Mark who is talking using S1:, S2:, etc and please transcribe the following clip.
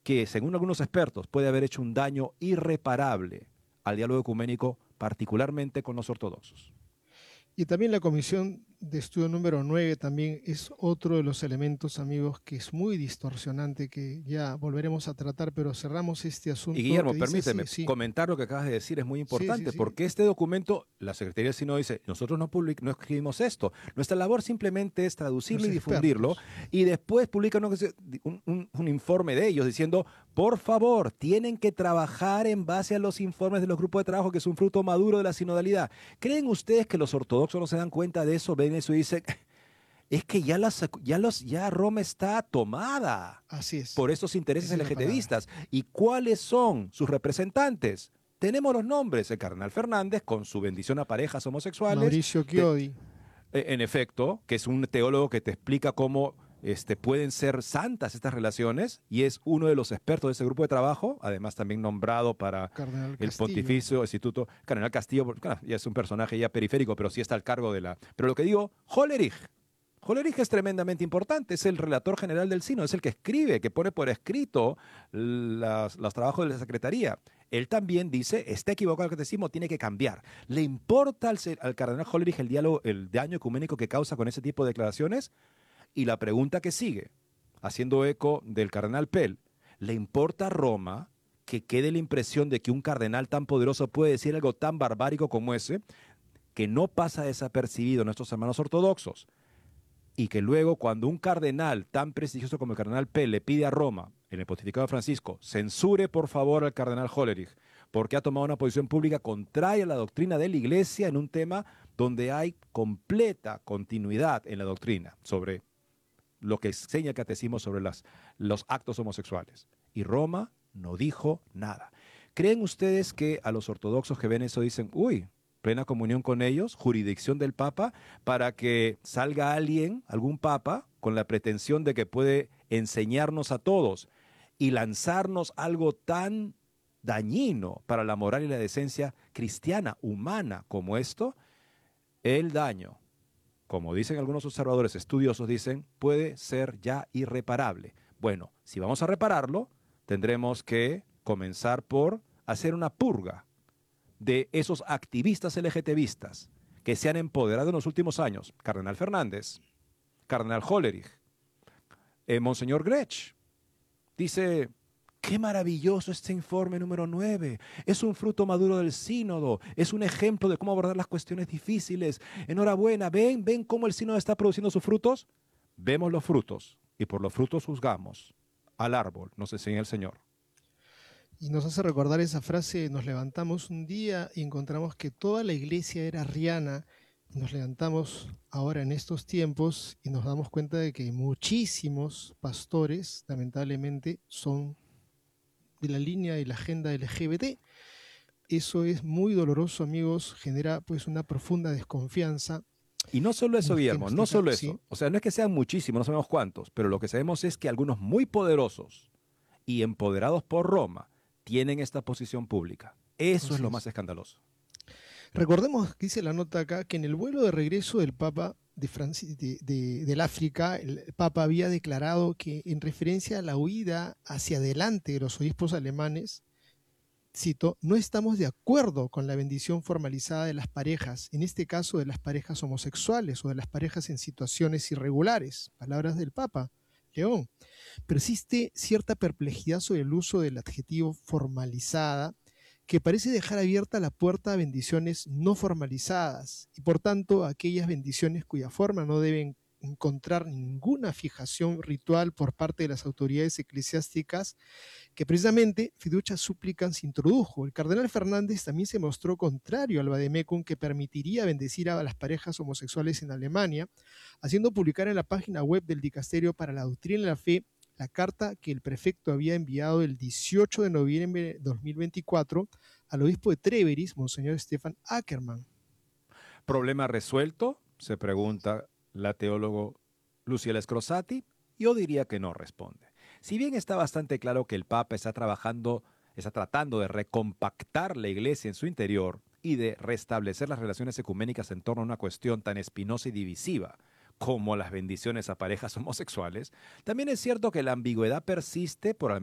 S1: que, según algunos expertos, puede haber hecho un daño irreparable al diálogo ecuménico, particularmente con los ortodoxos.
S2: Y también la comisión de estudio número 9 también es otro de los elementos, amigos, que es muy distorsionante, que ya volveremos a tratar, pero cerramos este
S1: Y
S2: asunto
S1: Guillermo,
S2: que dice
S1: permíteme,
S2: así, sí,
S1: comentar lo que acabas de decir es muy
S2: sí,
S1: importante,
S2: sí,
S1: porque este documento, la Secretaría del Sínodo dice, nosotros no escribimos esto, nuestra labor simplemente es traducirlo
S2: los
S1: y difundirlo,
S2: expertos.
S1: y después publican un informe de ellos diciendo, por favor, tienen que trabajar en base a los informes de los grupos de trabajo, que es un fruto maduro de la sinodalidad. ¿Creen ustedes que los ortodoxos no se dan cuenta de eso, ven eso y dicen, es que ya Roma está tomada
S2: Así es,
S1: por estos intereses
S2: esa es la palabra.
S1: LGTBistas? ¿Y cuáles son sus representantes? Tenemos los nombres, el cardenal Fernández con su bendición a parejas homosexuales,
S2: Mauricio Chiodi,
S1: en efecto, que es un teólogo que te explica cómo pueden ser santas estas relaciones y es uno de los expertos de ese grupo de trabajo, además también nombrado para
S2: Cardenal
S1: el
S2: Castillo.
S1: Pontificio Instituto. Cardenal Castillo, claro, ya es un personaje ya periférico, pero sí está al cargo de la... Pero lo que digo, Hollerich. Hollerich es tremendamente importante, es el relator general del Sínodo, es el que escribe, que pone por escrito los trabajos de la Secretaría. Él también dice, está equivocado el catecismo, tiene que cambiar. ¿Le importa al cardenal Hollerich el diálogo, el daño ecuménico que causa con ese tipo de declaraciones? Y la pregunta que sigue, haciendo eco del cardenal Pell, ¿le importa a Roma que quede la impresión de que un cardenal tan poderoso puede decir algo tan barbárico como ese, que no pasa desapercibido a nuestros hermanos ortodoxos? Y que luego cuando un cardenal tan prestigioso como el cardenal Pell le pide a Roma, en el pontificado de Francisco, censure por favor al cardenal Hollerich, porque ha tomado una posición pública contraria a la doctrina de la Iglesia en un tema donde hay completa continuidad en la doctrina sobre lo que enseña el catecismo sobre los actos homosexuales. Y Roma no dijo nada. ¿Creen ustedes que a los ortodoxos que ven eso dicen, uy, plena comunión con ellos, jurisdicción del Papa, para que salga alguien, algún Papa, con la pretensión de que puede enseñarnos a todos y lanzarnos algo tan dañino para la moral y la decencia cristiana, humana, como esto? El daño, como dicen algunos observadores estudiosos, dicen, puede ser ya irreparable. Bueno, si vamos a repararlo, tendremos que comenzar por hacer una purga de esos activistas LGTBistas que se han empoderado en los últimos años. Cardenal Fernández, Cardenal Hollerich, Monseñor Grech. Dice, qué maravilloso este informe número 9. Es un fruto maduro del sínodo. Es un ejemplo de cómo abordar las cuestiones difíciles. Enhorabuena, ven cómo el sínodo está produciendo sus frutos. Vemos los frutos y por los frutos juzgamos. Al árbol nos enseña el Señor.
S2: Y nos hace recordar esa frase, nos levantamos un día y encontramos que toda la iglesia era arriana. Nos levantamos ahora en estos tiempos y nos damos cuenta de que muchísimos pastores, lamentablemente, son de la línea y la agenda LGBT. Eso es muy doloroso, amigos, genera pues una profunda desconfianza
S1: Y no solo
S2: en
S1: eso,
S2: los
S1: Guillermo,
S2: temas
S1: no solo
S2: sí,
S1: eso. O sea, no es que sean muchísimos, no sabemos cuántos, pero lo que sabemos es que algunos muy poderosos y empoderados por Roma tienen esta posición pública. Eso es
S2: así
S1: lo
S2: es.
S1: más escandaloso.
S2: Recordemos que dice la nota acá que en el vuelo de regreso del Papa del África, el Papa había declarado que en referencia a la huida hacia adelante de los obispos alemanes, cito, no estamos de acuerdo con la bendición formalizada de las parejas, en este caso de las parejas homosexuales o de las parejas en situaciones irregulares, palabras del Papa León. Persiste cierta perplejidad sobre el uso del adjetivo formalizada que parece dejar abierta la puerta a bendiciones no formalizadas y por tanto a aquellas bendiciones cuya forma no deben encontrar ninguna fijación ritual por parte de las autoridades eclesiásticas que precisamente Fiducia Supplicans introdujo. El cardenal Fernández también se mostró contrario al vademecum que permitiría bendecir a las parejas homosexuales en Alemania, haciendo publicar en la página web del Dicasterio para la Doctrina y la Fe la carta que el prefecto había enviado el 18 de noviembre de 2024 al obispo de Treveris, Monseñor Stefan Ackermann.
S1: ¿Problema resuelto? Se pregunta la teólogo Luciela Scrosati. Yo diría que no responde. Si bien está bastante claro que el Papa está tratando de recompactar la Iglesia en su interior y de restablecer las relaciones ecuménicas en torno a una cuestión tan espinosa y divisiva como las bendiciones a parejas homosexuales, también es cierto que la ambigüedad persiste por